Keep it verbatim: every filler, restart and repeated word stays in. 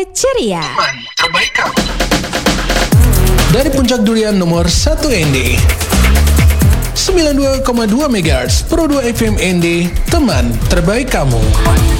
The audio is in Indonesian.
ceria. Teman terbaik kamu. Dari Puncak Durian nomor satu N D sembilan puluh dua koma dua megahertz Pro dua F M N D, teman terbaik kamu.